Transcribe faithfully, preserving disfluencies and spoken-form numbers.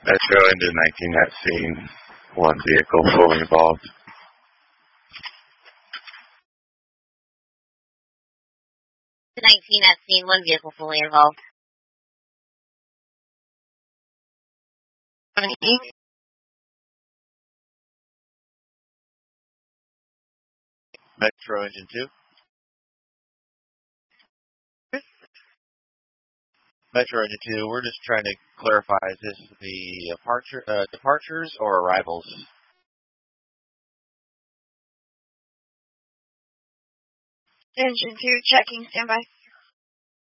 Metro Engine nineteen at scene. One vehicle fully involved. nineteen at scene, one vehicle fully involved. Metro Engine two. Metro Engine two, we're just trying to clarify, is this the departure, uh, departures or arrivals? Engine two, checking, standby.